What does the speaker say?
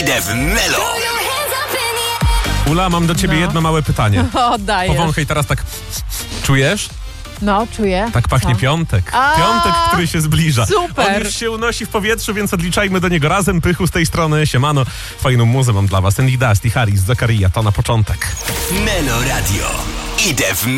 Idę w Melo. Ula, mam do ciebie jedno małe pytanie. O, dajesz. Powąchaj teraz tak. Czujesz? No, czuję. Tak pachnie Co? piątek. A, Piątek, który się zbliża. super. On już się unosi w powietrzu, więc odliczajmy do niego razem. Pychu z tej strony, siemano. Fajną muzę mam dla was. Andy Dust i Harris, Zakaria, to na początek. Melo Radio. Idę w